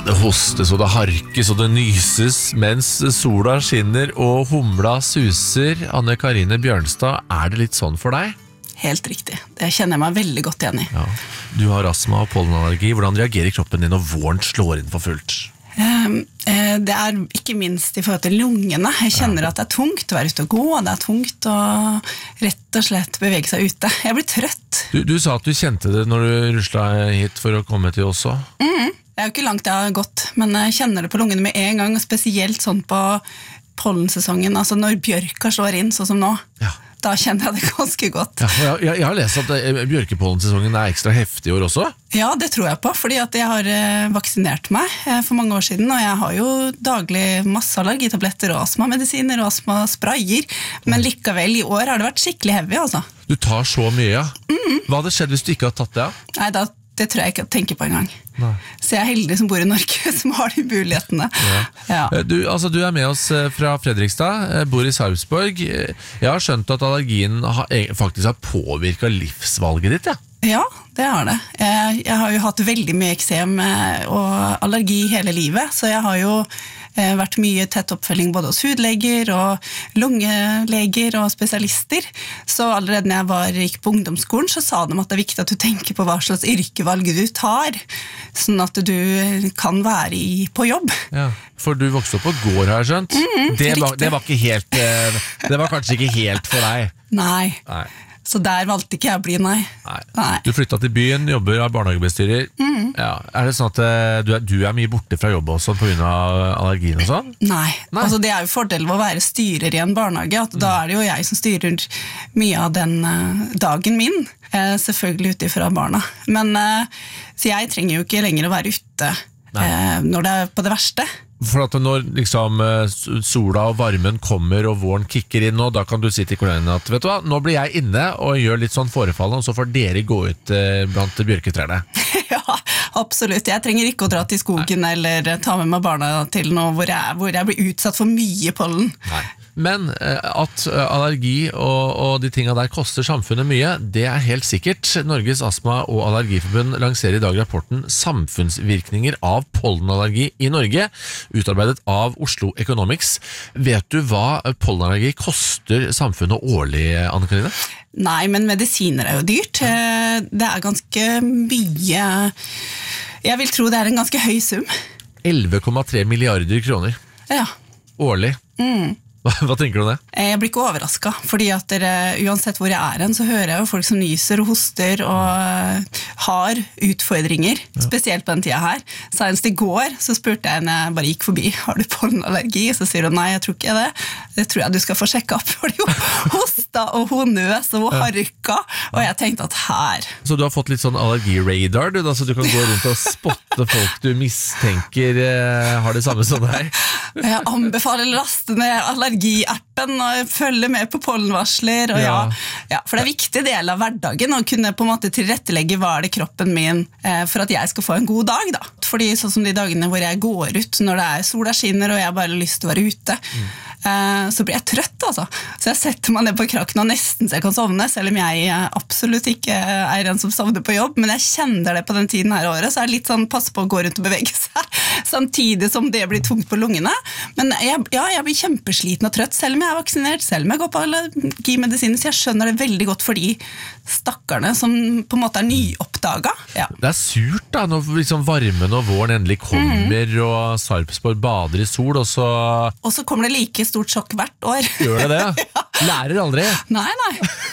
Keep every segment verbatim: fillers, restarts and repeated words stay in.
det hostes og det harkes og det nyses mens sola skinner og humla suser. Anne Karine Bjørnstad, er det litt sånn for deg? Helt riktig, det kjenner jeg meg veldig godt igjen i. Ja. Du har astma og pollenallergi. Hvordan reagerer kroppen din når våren slår inn for fullt? Um, eh, det er ikke minst i forhold til lungene. Jeg kjenner ja. At det er tungt å være ute og gå, det er tungt å rett og slett bevege seg ute. Jeg blir trøtt. Du, du sa at du kjente det når du ruslet hit for å komme til oss også. Mm. Det er jo ikke langt jeg har gått, men jeg kjenner det på lungene med en gang, og spesielt sånn på pollensesongen, altså når bjørka slår inn, sånn som nå. Ja. Da kjenner jeg det ganske godt. Ja, jeg, jeg, jeg har lest at bjørkepollensesongen er ekstra heftig i år også. Ja, det tror jeg på, fordi at jeg har eh, vaksinert meg eh, for mange år siden, og jeg har jo daglig masse allergitabletter og astmamedisiner og astmasprayer, men likevel i år har det vært skikkelig heavy, altså. Du tar så mye, ja. Mm. Hva hadde skjedd hvis du ikke hadde tatt det, ja? Nei, da, det tror jeg ikke jeg tenker på en gang. Nei. Så jeg er heldig som bor i Norge, som har de mulighetene. Ja. Ja. Du, altså, du er med oss fra Fredrikstad, bor i Sarpsborg. Jeg har skjønt at allergien har, faktisk har påvirket livsvalget ditt, ja? Ja, det har det. Jeg, jeg har jo hatt veldig mye eksem og allergi hele livet, så jeg har jo vært mye tett oppfølging både hos hudleger og lungeleger og spesialister. Så allerede når jeg var, gikk på ungdomsskolen, så sa de at det er viktig at du tenker på hva slags yrkevalg du tar, sånn at du kan være i, på jobb. Ja, for du vokste opp på gård, har jeg skjønt. Mm, det, var, det var ikke helt, det var kanskje ikke helt for deg. Nei. Nei. Så der valgte ikke jeg å bli, nei. nei. nei. Du flyttet til byen, jobber av barnehagebestyrer. Mm. Ja. Er det sånn at du er, du er mye borte fra jobb også på grunn av allergien og sånn? Nei, nei. Altså, det er jo fordelen ved å være styrer i en barnehage, at mm. da er det jo jeg som styrer mye av den uh, dagen min, uh, selvfølgelig ute fra barna. Men uh, så jeg trenger jo ikke lenger å være ute uh, når det er på det verste. For at når liksom, sola og varmen kommer og våren kikker inn nå, da kan du si til kollegene at vet du hva, nå blir jeg inne og gjør litt sånn forefallende, og så får dere gå ut eh, blant bjørketrærne. Ja, absolutt. Jeg trenger ikke å dra til skogen Nei. Eller ta med meg barna til noe hvor jeg, hvor jeg blir utsatt for mye pollen. Nei. Men at allergi og, og de tingene der koster samfunnet mye, det er helt sikkert. Norges Astma- og Allergiforbund lanserer i dag rapporten Samfunnsvirkninger av pollenallergi i Norge, utarbeidet av Oslo Economics. Vet du hva pollenallergi koster samfunnet årlig, Anne Karine? Nei, men medisiner er jo dyrt. Det er ganske mye. Jeg vil tro det er en ganske høy sum. elleve komma tre milliarder kroner. Ja. Årlig. Mm. Hva tenker du om det? Jeg blir ikke overrasket, fordi at dere, uansett hvor jeg er hen, så hører jeg jo folk som nyser og hoster og har utfordringer, ja. Spesielt på den tida her. Senest i går så spurte jeg når jeg bare gikk forbi, har du pollenallergi? Så sier hun nei, jeg tror ikke det. Det tror jeg du skal få sjekke opp, fordi hun hosta og hun nøs og hun harka, og jeg tenkte at her. Så du har fått litt sånn allergiradar, du da, så du kan gå rundt og spotte folk du mistenker eh, har det samme som deg? Jeg anbefaler å laste ned allergi-appen og følge med på pollenvarsler. Og ja. Ja, ja, for det er en viktig del av hverdagen å kunne på en måte tilrettelegge hva er det kroppen min eh, for at jeg skal få en god dag. Da. Fordi sånn som de dagene hvor jeg går ut når det er sola skinner og jeg bare har lyst til å være ute, mm. eh, så blir jeg trøtt altså. Så jeg setter meg ned på krakken og nesten så jeg kan sovne, selv om jeg absolutt ikke er en som sovner på jobb, men jeg kjenner det på den tiden her året, så er det litt sånn pass på å gå rundt og bevege seg, samtidig som det blir tungt på lungene. Men jeg, ja, jeg blir kjempesliten og trøtt, selv om jeg er vaksinert, selv om jeg går på allergimedisiner, så jeg skjønner det veldig godt for de stakkarene som på en måte er nyoppdaget. Ja. Det er surt da, når liksom varmen og våren endelig kommer, mm. og Sarpsborg bader i sol, og så... Og så kommer det like stort sjokk hvert år. Gjør det det? Ja. Lærer aldri? Nei, nei.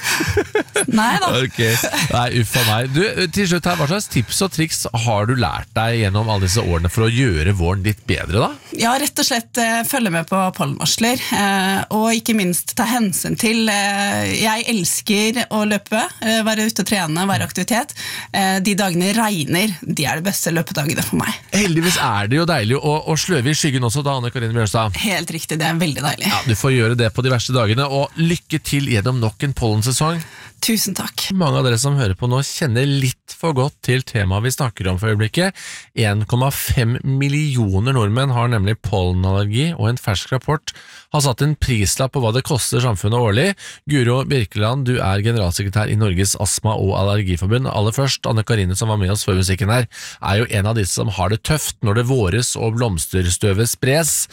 Nei da. Okay. Nei, uffa meg. Du, til slutt her, hva slags tips og triks har du lært deg gjennom alle disse årene for å gjøre våren litt bedre da? Ja, rett og slett eh, følge med på pollenvarsler, eh, og ikke minst ta hensyn til eh, jeg elsker å løpe, eh, være ute og trene, være aktivitet. Eh, de dagene regner, de er de beste løpedagene for meg. Heldigvis er det jo deilig å, å sløve i skyggen også da, Anne Karine Bjørnstad. Helt riktig, det er veldig deilig. Ja, du får gjøre det på de verste dagene, og lykke til gjennom nok en pollensesong. sesong. Tusen takk. Mange av dere som hører på nå kjenner litt for godt til temaet vi snakker om for øyeblikket. en komma fem millioner nordmenn har nemlig pollenallergi, og en fersk rapport har satt en prislapp på hva det koster samfunnet årlig. Guro Birkeland, du er generalsekretær i Norges Astma- og Allergiforbund. Aller først, Anne Karine som var med oss før musikken her, er jo en av disse som har det tøft når det våres og blomsterstøvet spres.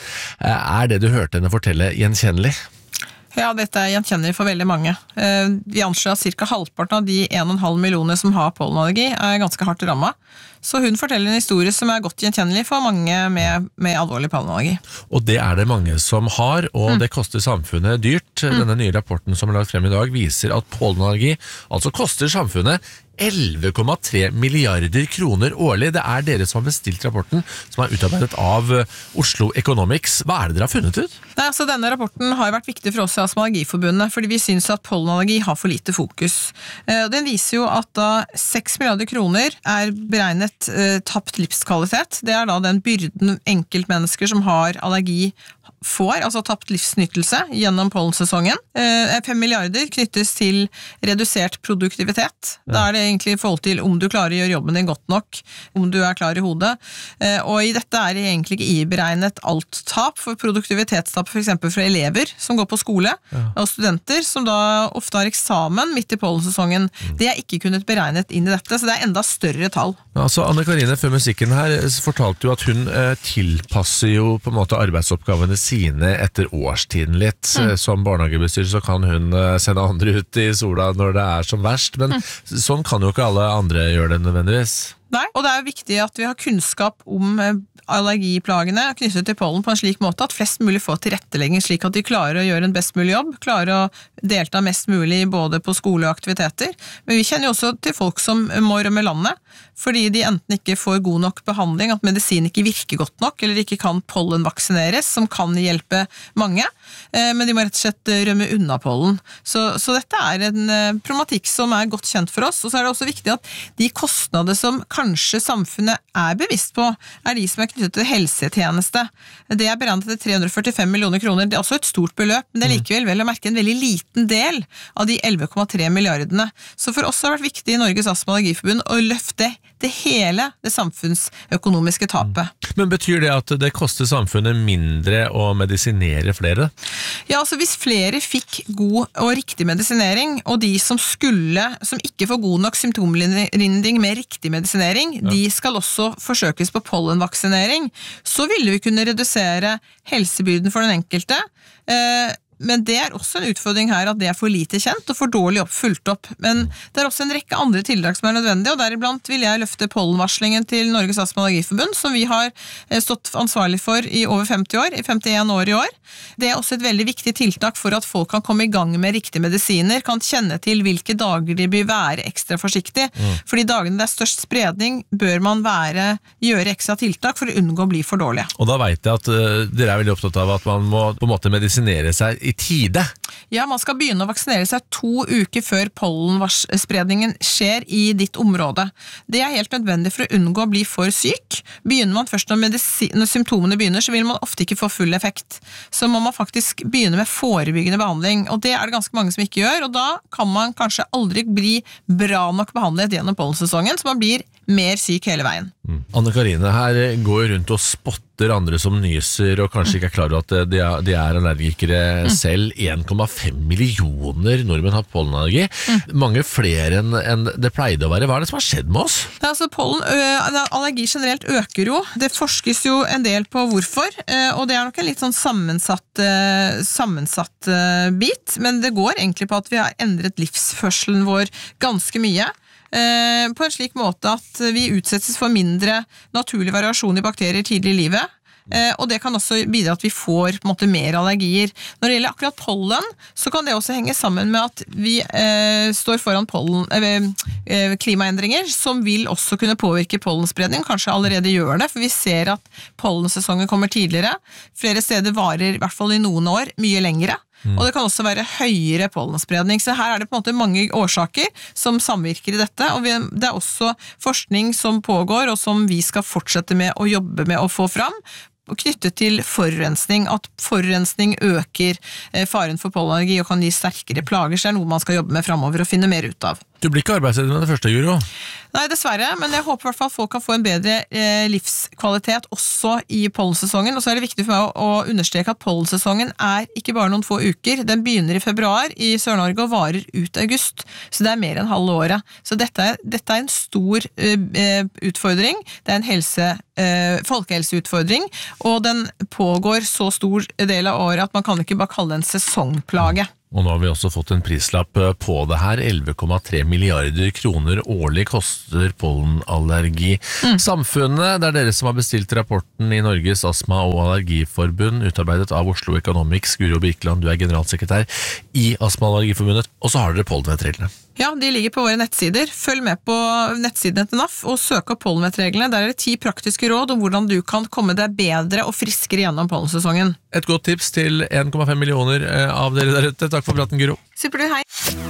Er det du hørte henne fortelle gjenkjennelig? Ja, dette er gjenkjennelig for veldig mange. Vi anslår at cirka halvparten av de en komma fem millioner som har pollenallergi er ganske hardt rammet. Så hun forteller en historie som er godt gjenkjennelig for mange med, med alvorlig pollenallergi. Og det er det mange som har, og mm. det koster samfunnet dyrt. Mm. Denne nye rapporten som er lagt frem i dag viser at pollenallergi altså koster samfunnet elleve komma tre milliarder kroner årlig. Det er dere som har bestilt rapporten, som er utarbeidet av Oslo Economics. Hva er det dere har funnet ut? Nei, altså Denne rapporten har vært viktig for oss i Astma- og Allergiforbundet, fordi vi synes at pollenallergi har for lite fokus. Den viser jo at da seks milliarder kroner er beregnet eh, tapt livskvalitet. Det er da den byrden enkeltmennesker som har allergi får, altså tapt livsnyttelse gjennom pollensesongen. fem milliarder knyttes til redusert produktivitet. Da er det egentlig i forhold til om du klarer å gjøre jobben din godt nok, om du er klar i hodet. Og i dette er det egentlig ikke iberegnet alt tap, for produktivitetstap for eksempel for elever som går på skole, ja. og studenter som da ofte har eksamen midt i pollensesongen. Mm. Det er ikke kunnet beregnet inn i dette, så det er enda større tall. Ja, altså Anne Karine, før musikken her, fortalte jo at hun eh, tilpasser jo på en måte arbeidsoppgavene sine etter årstiden litt. Mm. Som barnehagebestyrer så kan hun sende andre ut i sola når det er som verst, men mm. sånn kan jo ikke alle andre gjøre det nødvendigvis. Nei, og det er viktig at vi har kunnskap om allergiplagene knyttet til pollen på en slik måte at flest mulig får tilrettelegging slik at de klarer å gjøre en best mulig jobb, klarer å delta mest mulig både på skole og aktiviteter. Men vi kjenner jo også til folk som må rømme landet, fordi de enten ikke får god nok behandling, at medisin ikke virker godt nok, eller ikke kan pollenvaksineres, som kan hjelpe mange, men de må rett og slett rømme unna pollen. Så, så dette er en problematikk som er godt kjent for oss, og så er det også viktig at de kostnader som kanskje samfunnet er bevisst på, er de som er knyttet til helsetjeneste. Det er beregnet til tre hundre og førtifem millioner kroner, det er også et stort beløp, men det er likevel vel å merke en veldig liten del av de elleve komma tre milliardene. Så for oss har det vært viktig i Norges Astma- og Allergiforbund å løfte det hele det samfunnsøkonomiske tapet. Men betyr det at det koster samfunnet mindre å medisinere flere? Ja, altså hvis flere fikk god og riktig medisinering, og de som skulle, som ikke får god nok symptomlindring med riktig medisinering, ja. de skal også forsøkes på pollenvaksinering, så ville vi kunne redusere helsebyrden for den enkelte. Eh, Men det er også en utfordring her at det er for lite kjent og for dårlig opp, fulgt opp. Men det er også en rekke andre tiltak som er nødvendige, og deriblant vil jeg løfte pollenvarslingen til Norges Astma- og Allergiforbund, som vi har stått ansvarlig for i over femti år, i femtien år i år. Det er også et veldig viktig tiltak for at folk kan komme i gang med riktige medisiner, kan kjenne til hvilke dager de bør være ekstra forsiktige. Mm. For de dagene det er størst spredning, bør man være, gjøre ekstra tiltak for å unngå å bli for dårlige. Og da vet jeg at uh, dere er veldig opptatt av at man må på en måte medisinere seg i tide. Ja, man skal begynne å vaksinere seg to uker før pollenspredningen skjer i ditt område. Det er helt nødvendig for å unngå å bli for syk. Begynner man først når, når symptomene begynner, så vil man ofte ikke få full effekt. Så må man faktisk begynne med forebyggende behandling, og det er det ganske mange som ikke gjør, og da kan man kanskje aldri bli bra nok behandlet gjennom pollensesongen, så man blir mer syk hele veien. Mm. Anne Karine her går rundt og spotter andre som nyser og kanskje ikke er klar over at de er, de er allergikere mm. selv. en komma fem millioner nordmenn har pollenallergi. Mm. Mange flere enn en det pleide å være. Hva er det som har skjedd med oss? Ja, altså pollen, ø, allergi generelt øker jo. Det forskes jo en del på hvorfor, og det er nok en litt sånn sammensatt, sammensatt bit, men det går egentlig på at vi har endret livsførselen vår ganske mye. På en slik måte at vi utsettes for mindre naturlig variasjon i bakterier tidlig i livet, og det kan også bidra at vi får på en måte mer allergier. Når det gjelder akkurat pollen, så kan det også henge sammen med at vi eh, står foran pollen, eh, klimaendringer som vil også kunne påvirke pollenspredning, kanskje allerede gjør det, for vi ser at pollensesongen kommer tidligere. Flere steder varer, i hvert fall i noen år, mye lengre. Mm. Og det kan også være høyere pollenspredning, så her er det på en måte mange årsaker som samvirker i dette, og vi, det er også forskning som pågår og som vi skal fortsette med å jobbe med å få fram, knyttet til forurensning, at forurensning øker faren for pollenallergi og kan gi sterkere plager, så er noe man skal jobbe med fremover og finne mer ut av. Du blir ikke arbeidsledig med det første, Guro? Nei, dessverre, men jeg håper i hvert fall at folk kan få en bedre eh, livskvalitet også i pollensesongen, og så er det viktig for meg å, å understreke at pollensesongen er ikke bare noen få uker, den begynner i februar i Sør-Norge og varer ut august, så det er mer enn halve året. Så dette er, dette er en stor eh, utfordring, det er en helse, eh, folkehelseutfordring, og den pågår så stor del av året at man kan ikke bare kalle det en sesongplage. Og nå har vi også fått en prislapp på det her. elleve komma tre milliarder kroner årlig koster pollenallergi. Mm. Samfunnet, det er dere som har bestilt rapporten i Norges Astma- og Allergiforbund, utarbeidet av Oslo Economics. Guro Birkeland, du er generalsekretær i Astma- og Allergiforbundet, og så har dere pollenvettreglene. Ja, de ligger på våre nettsider. Følg med på nettsiden til N A F og søk opp pollenvettreglene. Der er det ti praktiske råd om hvordan du kan komme deg bedre og friskere gjennom pollensesongen. Et godt tips til en komma fem millioner av dere der ute. Takk for praten, Guro. Supert, hei.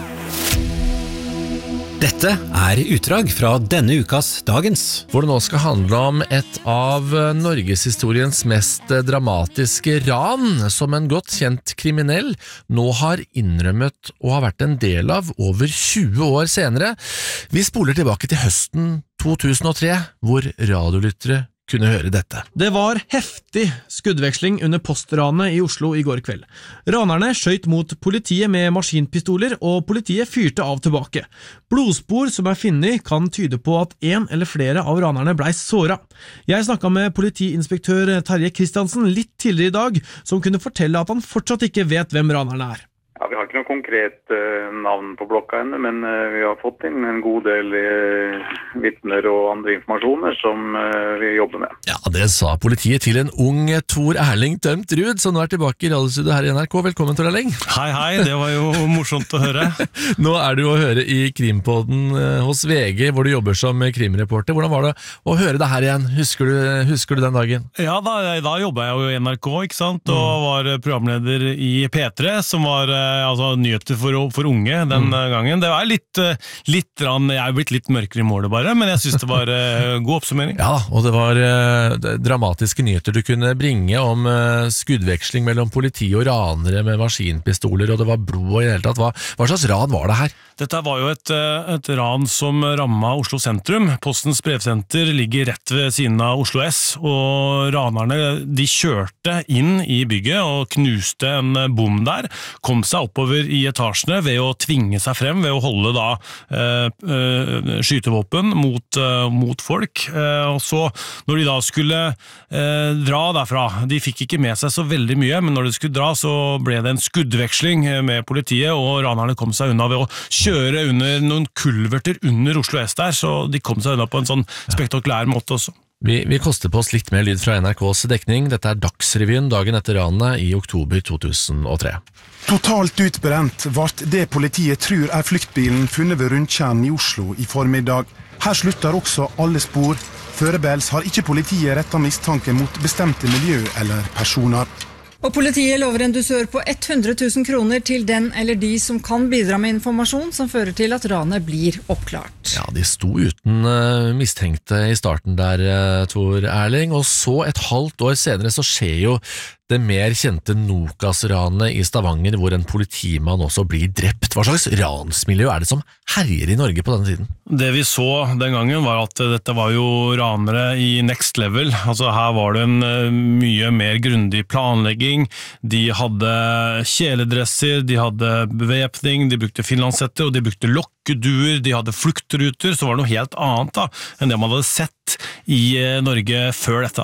Dette er utdrag fra denne ukas Dagens. Hvor det nå skal handle om et av Norgeshistoriens mest dramatiske ran, som en godt kjent kriminell nå har innrømmet og har vært en del av over tjue år senere. Vi spoler tilbake til høsten to tusen og tre, hvor radiolyttere kunne høre dette. Det var heftig skuddveksling under postranet i Oslo i går kveld. Ranerne skjøt mot politiet med maskinpistoler, og politiet fyrte av tilbake. Blodspor som er funnet kan tyde på at en eller flere av ranerne ble såret. Jeg snakket med politiinspektør Terje Kristiansen litt tidligere i dag, som kunne fortelle at han fortsatt ikke vet hvem ranerne er. Ja, vi har ikke noe konkret uh, navn på blokka ennå, men uh, vi har fått inn en god del uh, vittner og andre informasjoner som uh, vi jobber med. Ja, det sa politiet til en ung Tor Erling Tømt Ruud, som nå er tilbake i radiostudioet her i N R K. Velkommen, Tor Erling. Hei, hei, det var jo morsomt å høre. Nå er du å høre i Krimpodden uh, hos V G, hvor du jobber som krimreporter. Hvordan var det å høre deg her igjen? Husker du, husker du den dagen? Ja, da, da jobbet jeg jo i N R K, ikke sant, og mm. var programleder i P tre, som var altså nyheter for, for unge den mm. gangen. Det var litt, litt rann, jeg er blitt litt mørkere i målet bare, men jeg synes det var uh, god oppsummering. Ja, og det var uh, dramatiske nyheter du kunne bringe om uh, skuddveksling mellom politi og ranere med maskinpistoler, og det var blod og i det hele tatt. Hva, hva slags ran var det her? Dette var jo et, et ran som rammet Oslo sentrum. Postens brevsenter ligger rett ved siden av Oslo S, og ranerne de kjørte inn i bygget og knuste en bom der, kom seg oppover i etasjene ved å tvinge seg frem, ved å holde da eh, eh, skytevåpen mot, eh, mot folk. Eh, og så når de da skulle eh, dra derfra, de fikk ikke med seg så veldig mye, men når de skulle dra så ble det en skuddveksling med politiet, og ranerne kom seg unna ved å kjøre under noen kulverter under Oslo S der, så de kom seg unna på en sånn spektakulær måte også. Vi, vi koster på oss litt mer lyd fra N R K's dekning. Dette er Dagsrevyen dagen etter ranet i oktober to tusen og tre. Totalt utbrent vart det politiet tror er flyktbilen funnet ved Rundtjern i Oslo i formiddag. Her slutter også alle spor. Førebels har ikke politiet rettet mistanke mot bestemte miljø eller personer. Og politiet lover en dusør på hundre tusen kroner til den eller de som kan bidra med informasjon som fører til at ranet blir oppklart. Ja, de sto uten uh, mistenkte i starten der, uh, Tor Erling, og så et halvt år senere så skjer jo det mer kjente Nokas-ranet i Stavanger, hvor en politimann også blir drept. Hva slags ransmiljø er det som herjer i Norge på denne tiden? Det vi så den gangen var at dette var jo ranere i next level. Altså her var det en mye mer grundig planlegging. De hadde kjeledresser, de hadde bevæpning, de brukte finlandshetter, og de brukte lokkeduer, de hadde fluktruter, så var det noe helt annet da, enn det man hadde sett i Norge før dette.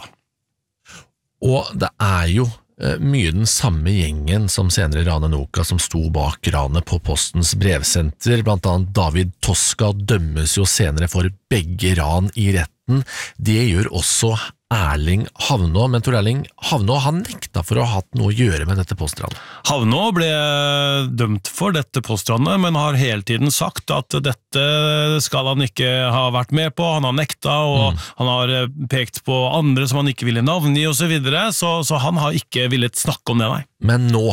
Og det er jo eh, mye den samme gjengen som senere ranet Noka som sto bak ranet på Postens brevsenter. Blant annet David Toska dømmes jo senere for begge ran i retten. Det gjør også Erling Havnå, men Tor Erling Havnå han nekta for å ha hatt noe å gjøre med dette postranet. Havnå ble dømt for dette postranet, men har hele tiden sagt at dette skal han ikke ha vært med på. Han har nekta, og mm. han har pekt på andre som han ikke ville navngi og så videre, så, så han har ikke villet snakke om det, nei. Men nå,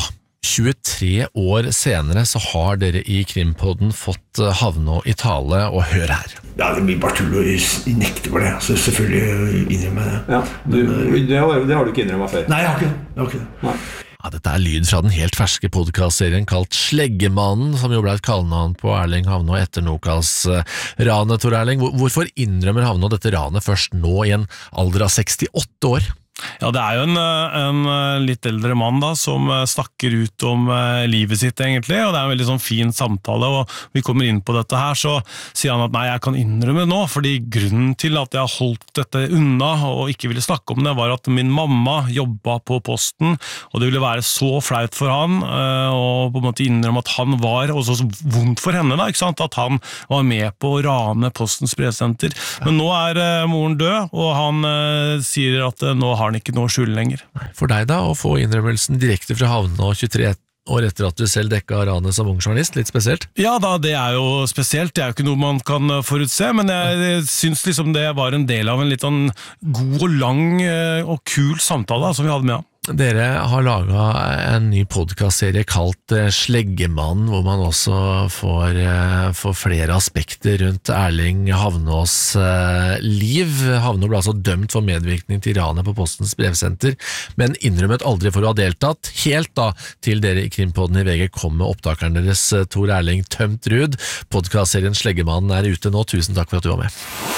tjuetre år senere så har dere i Krimpodden fått Havnå i tale, og hør her. Ja, det blir bare tull å nekte for det, så selvfølgelig innrømmer jeg det. Ja, du, det, har, det har du ikke innrømmet før? Nei, jeg har ikke det. Jeg har ikke det. Nei. Ja, dette er lyd fra den helt ferske podcastserien kalt Sleggemannen, som jo ble et kallenavn på Erling Havnå etter Nokas ranet, Tor Erling. Hvorfor innrømmer Havnå dette ranet først nå i en alder av sekstiåtte år? Ja, det er jo en, en litt eldre mann da, som snakker ut om livet sitt egentlig, og det er en veldig sånn fin samtale, og vi kommer inn på dette her, så sier han at nei, jeg kan innrømme nå, fordi grunnen til at jeg har holdt dette unna og ikke ville snakke om det, var at min mamma jobbet på posten, og det ville være så flaut for han, og på en måte innrømme at han var, og så vondt for henne da, ikke sant, at han var med på å rane postens brevsenter. Men nå er moren død, og han sier at nå har han ikke noe skjul lenger. For deg da, å få innrømmelsen direkte fra Havnå tjuetre år etter at du selv dekket ranet som ung journalist, litt spesielt? Ja da, det er jo spesielt, det er jo ikke noe man kan forutse, men jeg synes liksom det var en del av en litt sånn god og lang og kul samtale som vi hadde med han. Dere har laget en ny podcastserie kalt Sleggemannen, hvor man også får, får flere aspekter rundt Erling Havnås liv. Havnå ble altså dømt for medvirkning til ranet på postens brevsenter, men innrømmet aldri for å ha deltatt, helt da til dere i Krimpodden i V G kom med opptakeren deres, Tor Erling Tømt Ruud. Podcastserien Sleggemannen er ute nå, tusen takk for at du var med.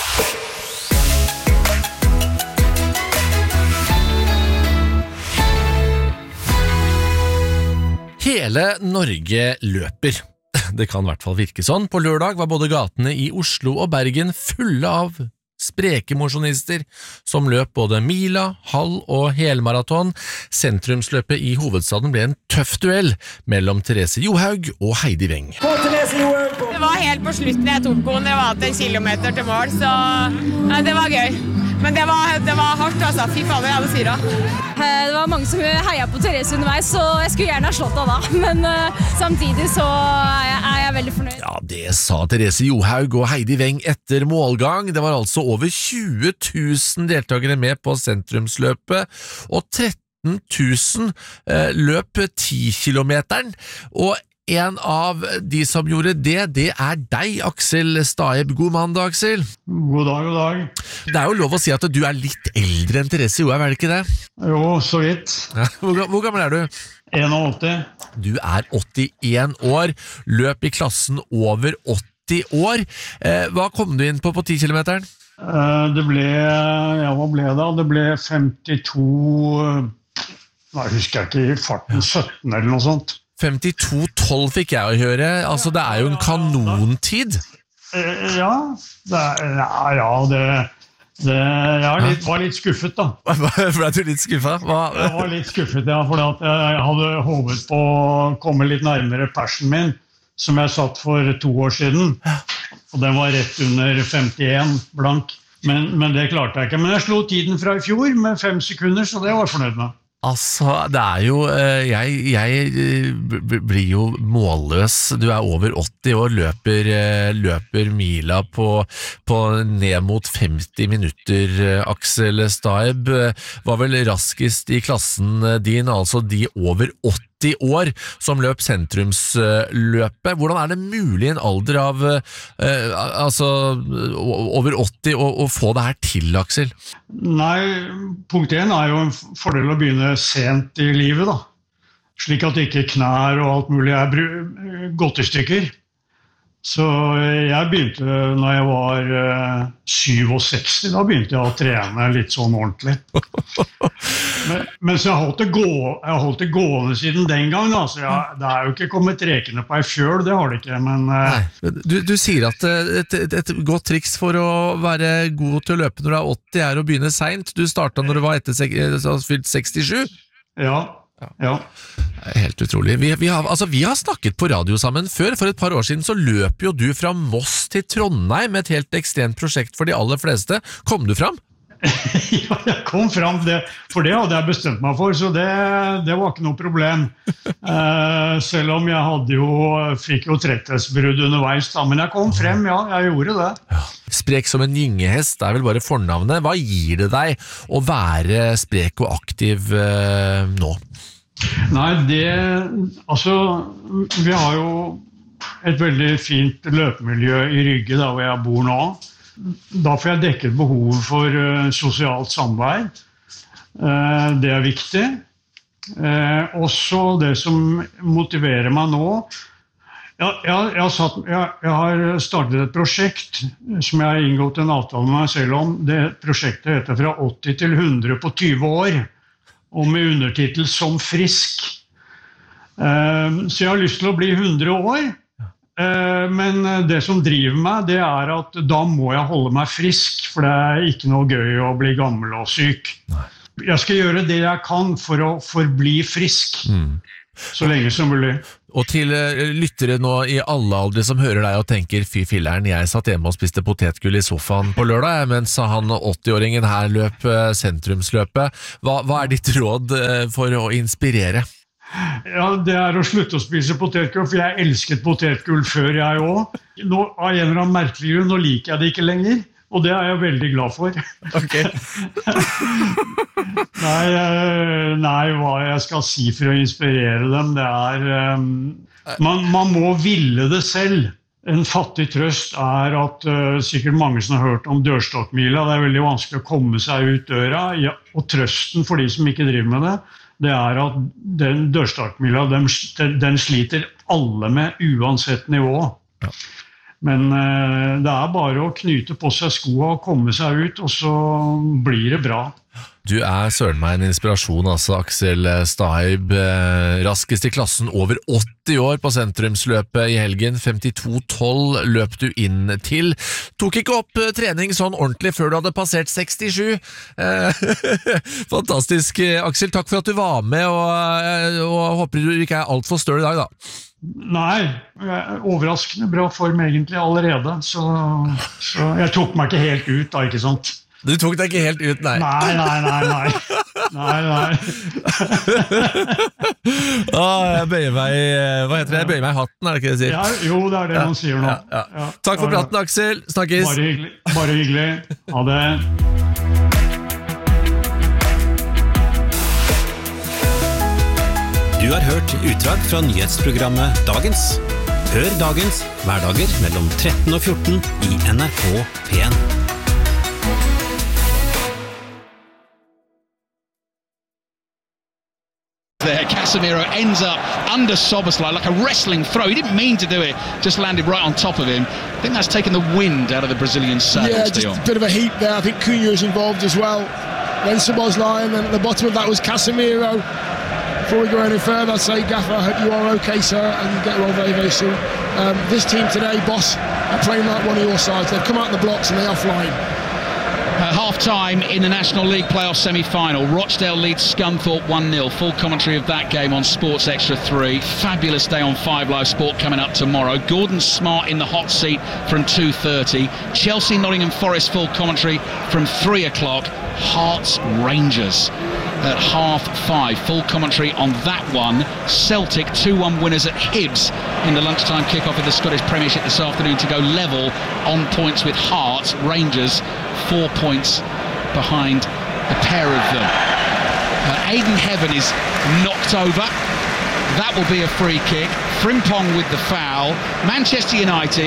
Hele Norge løper. Det kan i hvert fall virke sånn. På lørdag var både gatene i Oslo og Bergen fulle av spreke mosjonister som løp både mila, halv og helmaraton. Sentrumsløpet i hovedstaden ble en tøff duell mellom Therese Johaug og Heidi Weng. Det var helt på slutten jeg tok på, det var en kilometer til mål, så ja, det var gøy. Men det var, det var hardt, altså. Fy faen, jeg hadde syra. Det var mange som heia på Therese underveis, så jeg skulle gjerne ha slått av da. Men uh, samtidig så er jeg, er jeg veldig fornøyd. Ja, det sa Therese Johaug og Heidi Weng etter målgang. Det var altså over tjue tusen deltakere med på sentrumsløpet, og tretten tusen uh, løp ti kilometeren, og en av de som gjorde det, det er deg, Aksel Staeb. God mandag, Aksel. God dag, god dag. Det er jo lov å si at du er litt eldre enn Therese Johaug, er det ikke det? Jo, så vidt. Ja, hvor, hvor gammel er du? åtti. Du er åttien år, løp i klassen over åtti år. Eh, hva kom du inn på på ti kilometeren? Eh, det ble, ja, hva ble det? Det ble femtito, nei, husker jeg ikke, i farten sytten eller noe sånt. femtito tolv fikk jeg å høre, altså det er jo en kanontid. Ja, det, ja, det, det jeg litt, var litt skuffet da. Ble du litt skuffet? Hva? Jeg var litt skuffet, ja, for jeg hadde håpet på å komme litt nærmere persen min, som jeg satt for to år siden, og den var rett under femtien blank, men, men det klarte jeg ikke. Men jeg slo tiden fra i fjor med fem sekunder, så det var jeg fornøyd med. Altså, det er jo, jeg, jeg blir jo målløs. Du er over åtti år, løper, løper mila på, på ned mot femti minutter, Aksel Staeb. Var vel raskest i klassen din, altså de over åtti år som løp sentrumsløpet. Hvordan er det mulig i en alder av eh, altså, over åtti å, å få det her til, Aksel? Nei, punkt én er jo en fordel å begynne sent i livet da, slik at ikke knær og alt mulig er gått i stykker. Så jeg begynte når jeg var uh, syvogseksti, da begynte jeg å trene litt sånn ordentlig. Men, men så jeg holdt det, gå, jeg holdt det gående siden den gang, da, så jeg, det er jo ikke kommet rekende på ei fjøl, det har det ikke, men... Uh, du, du sier at et, et, et godt triks for å være god til å løpe når du er åtti er å begynne sent. Du startet når du var etter, fylt sekstisju? Ja. Ja. Helt utrolig. Vi, vi, har, altså, vi har snakket på radio sammen før. For et par år siden så løp jo du fra Moss til Trondheim med et helt ekstremt prosjekt for de aller fleste. Kom du fram? Ja, jeg kom fram, det, for det hadde jeg bestemt meg for, så det, det var ikke noe problem. Uh, selv om jeg hadde jo, fikk jo tretthetsbrudd underveis, da, men jeg kom frem, ja, jeg gjorde det. Ja. Sprek som en gyngehest, det er vel bare fornavnet. Hva gir det deg å være sprek og aktiv uh, nå? Nei, det, altså, vi har jo et veldig fint løpemiljø i Rygge, der hvor jeg bor nå. Da får jeg dekket behovet for uh, sosialt samvær. Uh, det er viktig. Uh, også det som motiverer meg nå. Jeg, jeg, jeg, har satt, jeg, jeg har startet et prosjekt som jeg har inngått en avtale med meg selv om. Det prosjektet heter Fra åtti til hundre på tjue år. Og med undertitel Som frisk. Uh, så jeg har lyst til å bli hundre år. Uh, men det som driver meg, det er at da må jeg holde meg frisk, for det er ikke noe gøy å bli gammel og syk. Nei. Jeg skal gjøre det jeg kan for å forbli frisk, mm. så lenge som mulig. Og til lyttere nå i alle aldre som hører deg og tenker, fy filleren, jeg satt hjemme og spiste potetgull i sofaen på lørdag, mens han åtti-åringen her løp sentrumsløpet. Hva, hva er ditt råd for å inspirere? Ja, det er å slutte å spise potetgull, for jeg elsket potetgull før jeg også. Nå, av en eller annen merkelig grunn, nå liker jeg det ikke lenger. Og det er jeg veldig glad for. Ok. nei, nei, hva jeg skal si for å inspirere dem, det er... Um, man, man må ville det selv. En fattig trøst er at uh, sikkert mange som har hørt om dørstokkmila, det er veldig vanskelig å komme seg ut døra, ja, og trøsten for de som ikke driver med det, det er at den dørstokkmila, den, den sliter alle med uansett nivå. Ja. Men eh, det er bare å knyte på seg skoene og komme seg ut, og så blir det bra. Du er søren meg en inspirasjon, altså, Aksel Staib. Raskest i klassen over åtti år på sentrumsløpet i helgen. femtito tolv løp du inn til. Tok ikke opp trening sånn ordentlig før du hadde passert sekstisju. Fantastisk, Aksel. Takk for at du var med, og, og håper du ikke er alt for støl i dag, da. Nei, overraskende bra form egentlig allerede, så, så jeg tok meg ikke helt ut da, ikke sant? Du tok deg ikke helt ut, nei? Nei, nei, nei, nei. Nei, nei. ah, jeg bøyer meg, hva heter det? Jeg bøyer meg i hatten, er det ikke det jeg sier? Ja, jo, det er det ja, man sier nå. Ja, ja. Ja. Takk for praten, Aksel. Snakkes. Bare hyggelig. Bare hyggelig. Ha det. Du har hørt utdrag fra nyhetsprogrammet Dagens. Hør Dagens hverdager mellom tretten og fjorten i N R K P en. There, Casemiro ends up under Szoboszlai like a wrestling throw. He didn't mean to do it, just landed right on top of him. I think that's taken the wind out of the Brazilian sails. Yeah, just a bit of a heat there. I think Cunha was involved as well. Then Szoboszlai, and then at the bottom of that was Casemiro. Before we go any further, I'd say, Gaffer, I hope you are okay, sir, and you get well very, very soon. Um, this team today, boss, are playing like one of your sides. They've come out the blocks and they are flying. Uh, half-time in the National League playoff semi-final. Rochdale leads Scunthorpe one nil. Full commentary of that game on Sports Extra three. Fabulous day on five Live Sport coming up tomorrow. Gordon Smart in the hot seat from two thirty. Chelsea Nottingham Forest full commentary from three o'clock. Hearts Rangers at half five. Full commentary on that one. Celtic two one winners at Hibs in the lunchtime kick-off of the Scottish Premiership this afternoon to go level on points with Hearts. Rangers four points behind the pair of them. Uh, Aidan Heaven is knocked over. That will be a free kick. Frimpong with the foul. Manchester United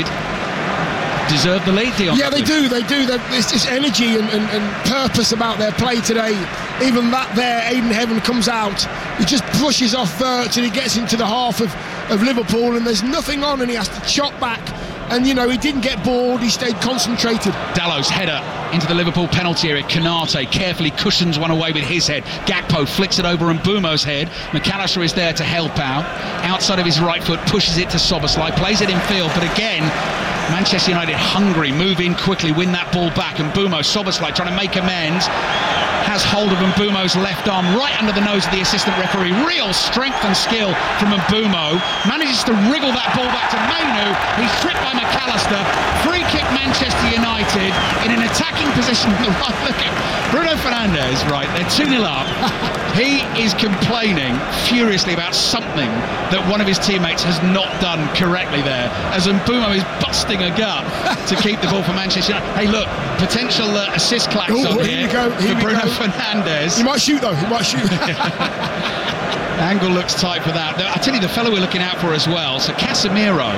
deserve the lead, Dion. Yeah, they do, they do. There's this energy and, and, and purpose about their play today. Even that there, Aidan Heaven comes out. He just brushes off Virch and he gets into the half of, of Liverpool, and there's nothing on, and he has to chop back. And, you know, he didn't get bored, he stayed concentrated. Dalot's header into the Liverpool penalty area. Kanate carefully cushions one away with his head. Gakpo flicks it over Mbumo's head. McAllister is there to help out. Outside of his right foot, pushes it to Szoboszlai, plays it in field, but again, Manchester United hungry, move in quickly, win that ball back. Mbumo, Szoboszlai trying to make amends. Has hold of Mbumo's left arm right under the nose of the assistant referee. Real strength and skill from Mbumo. Manages to wriggle that ball back to Mainu. He's tripped by McAllister. Free kick Manchester United in an attacking position. Look at Bruno Fernandes, right, they're two nil up. He is complaining furiously about something that one of his teammates has not done correctly there, as Mbumo is busting a gut to keep the ball for Manchester United. Hey, look, potential uh, assist claps Ooh, on here here we go, here for we Bruno go. Fernandes. He might shoot though, he might shoot. Angle looks tight for that. I tell you, the fellow we're looking out for as well. So Casemiro,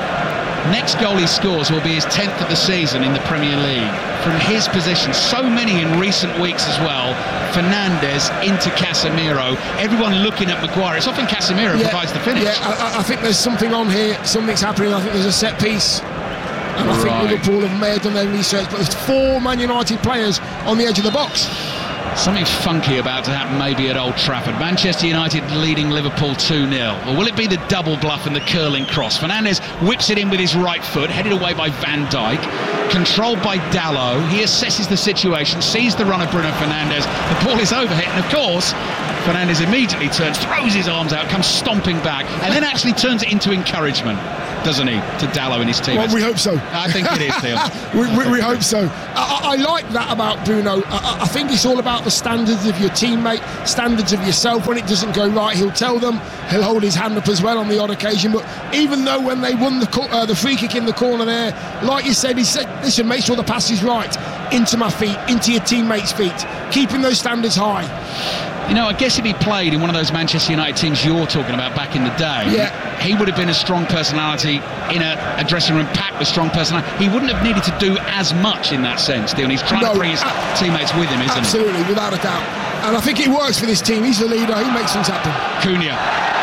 next goal he scores will be his tenth of the season in the Premier League. From his position, so many in recent weeks as well. Fernandes into Casemiro. Everyone looking at Maguire. It's often Casemiro yeah, provides the finish. Yeah, I, I think there's something on here. Something's happening. I think there's a set piece. And I right. think Liverpool have made done their research. But there's four Man United players on the edge of the box. Something funky about to happen maybe at Old Trafford. Manchester United leading Liverpool two nil. Or will it be the double bluff and the curling cross? Fernandes whips it in with his right foot, headed away by Van Dijk. Controlled by Dalot. He assesses the situation, sees the run of Bruno Fernandes. The ball is overhit, and of course, Fernandes immediately turns, throws his arms out, comes stomping back, and then actually turns it into encouragement, doesn't he, to Dalot and his team? Well, we hope so. I think it is, Theo. we, we, we hope so. I, I like that about Bruno. I, I think it's all about the standards of your teammate, standards of yourself. When it doesn't go right, he'll tell them. He'll hold his hand up as well on the odd occasion. But even though when they won the uh, the free kick in the corner there, like you said, he said, listen, make sure the pass is right, into my feet, into your teammates' feet, keeping those standards high. You know, I guess if he played in one of those Manchester United teams you're talking about back in the day, yeah. he would have been a strong personality in a, a dressing room packed with strong personality. He wouldn't have needed to do as much in that sense, Dion. He's trying no, to bring his uh, teammates with him, isn't absolutely, he? Absolutely, without a doubt. And I think it works for this team. He's the leader. He makes things happen. Cunha.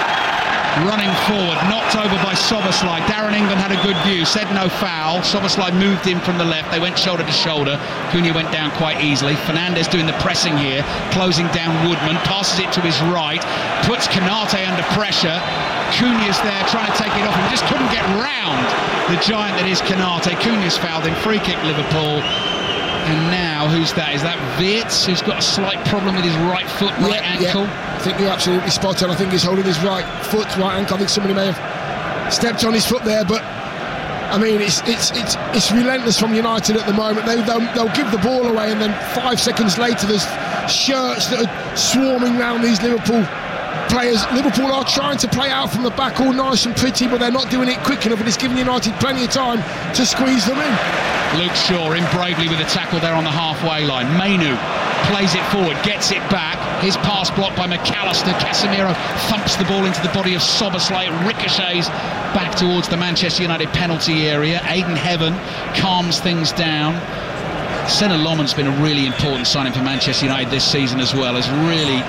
Running forward, knocked over by Szoboszlai. Darren England had a good view, said no foul. Szoboszlai moved in from the left. They went shoulder to shoulder. Cunha went down quite easily. Fernandes doing the pressing here, closing down Woodman, passes it to his right, puts Konate under pressure. Cunha's there trying to take it off and just couldn't get round the giant that is Konate. Cunha's fouled in, free kick Liverpool. And now, who's that? Is that Wirtz, who's got a slight problem with his right foot, right yeah, ankle? Yeah. I think you're absolutely spot on. I think he's holding his right foot, right ankle. I think somebody may have stepped on his foot there, but I mean, it's it's it's it's relentless from United at the moment. They, they'll, they'll give the ball away, and then five seconds later, there's shirts that are swarming around these Liverpool players. Liverpool are trying to play out from the back all nice and pretty, but they're not doing it quick enough, and it's giving United plenty of time to squeeze them in. Luke Shaw in bravely with a tackle there on the halfway line. Mainu plays it forward, gets it back. His pass blocked by McAllister. Casemiro thumps the ball into the body of Szoboszlai. It ricochets back towards the Manchester United penalty area. Aidan Heaven calms things down. Senna Loman's been a really important signing for Manchester United this season as well. Has really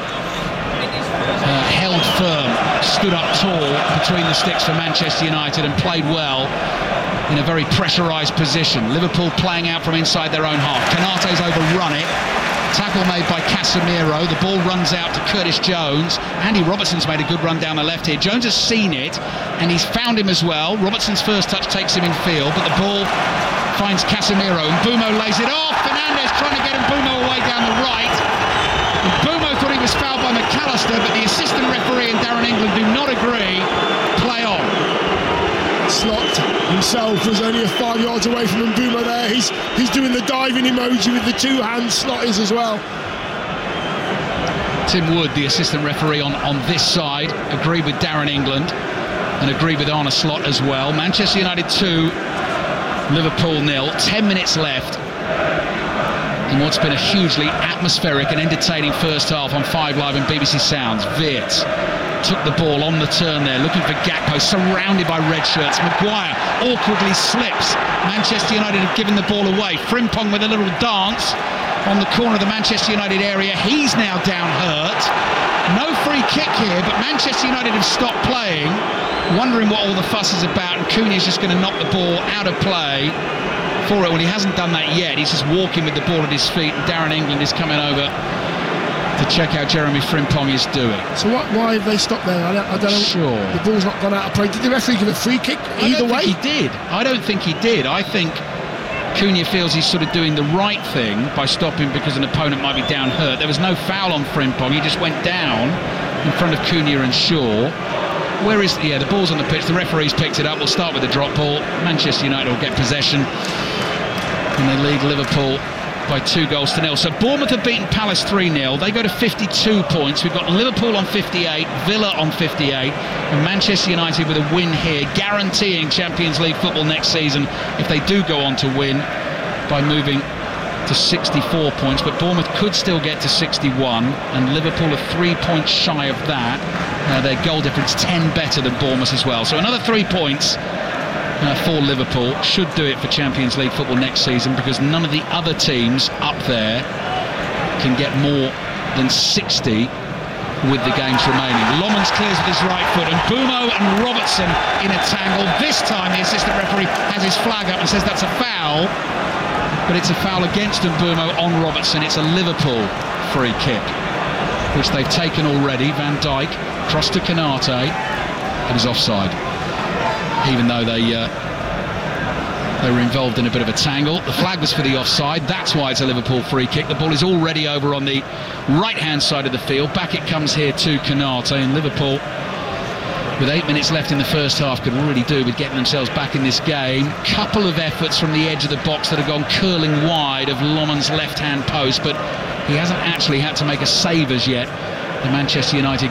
uh, held firm, stood up tall between the sticks for Manchester United and played well in a very pressurised position. Liverpool playing out from inside their own half. Konate's overrun it. Tackle made by Casemiro. The ball runs out to Curtis Jones. Andy Robertson's made a good run down the left here. Jones has seen it, and he's found him as well. Robertson's first touch takes him in field, but the ball finds Casemiro, and Bumo lays it off. Fernandes trying to get Bumo away down the right. And Bumo thought he was fouled by McAllister, but the assistant referee and Darren England do not agree. Play on. Slot himself was only a five yards away from Mbeumo there. He's he's doing the diving emoji with the two hands. Slot is as well. Tim Wood, the assistant referee on, on this side, agreed with Darren England and agreed with Arne Slot as well. Manchester United two, Liverpool nil. Ten minutes left in what's been a hugely atmospheric and entertaining first half on Five Live and B B C Sounds. Wirtz took the ball on the turn there, looking for Gakpo, surrounded by red shirts. Maguire awkwardly slips. Manchester United have given the ball away. Frimpong with a little dance on the corner of the Manchester United area. He's now down hurt. No free kick here, but Manchester United have stopped playing, wondering what all the fuss is about, and Cunha's just going to knock the ball out of play for it. Well, he hasn't done that yet. He's just walking with the ball at his feet, and Darren England is coming over to check how Jeremy Frimpong is doing. So what, why have they stopped there? I don't, I don't know. Sure. The ball's not gone out of play. Did the referee give a free kick either I don't way? Think he did. I don't think he did. I think Cunha feels he's sort of doing the right thing by stopping because an opponent might be down hurt. There was no foul on Frimpong. He just went down in front of Cunha and Shaw. Where is... Yeah, the ball's on the pitch. The referee's picked it up. We'll start with the drop ball. Manchester United will get possession, and they lead Liverpool by two goals to nil. So Bournemouth have beaten Palace three nil. They go to fifty-two points. We've got Liverpool on fifty-eight, Villa on fifty-eight, and Manchester United with a win here, guaranteeing Champions League football next season if they do go on to win by moving to sixty-four points, but Bournemouth could still get to sixty-one, and Liverpool are three points shy of that. Uh, their goal difference ten better than Bournemouth as well. So another three points uh, for Liverpool should do it for Champions League football next season, because none of the other teams up there can get more than sixty with the games remaining. Lomans clears with his right foot, and Bumo and Robertson in a tangle. This time the assistant referee has his flag up and says that's a foul, but it's a foul against Mbumo on Robertson. It's a Liverpool free kick, which they've taken already. Van Dijk cross to Konate, and is offside, even though they uh, they were involved in a bit of a tangle. The flag was for the offside, that's why it's a Liverpool free kick. The ball is already over on the right hand side of the field. Back it comes here to Konate, and Liverpool, with eight minutes left in the first half, could really do with getting themselves back in this game. Couple of efforts from the edge of the box that have gone curling wide of Loman's left hand post, but he hasn't actually had to make a save as yet. The Manchester United